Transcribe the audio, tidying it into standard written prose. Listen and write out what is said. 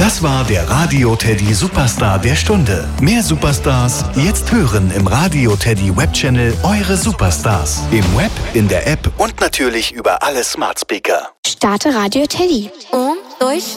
Das war der Radio Teddy Superstar der Stunde. Mehr Superstars jetzt hören im Radio Teddy Webchannel Eure Superstars. Im Web, in der App und natürlich über alle Smart Speaker. Starte Radio Teddy. 1, 2,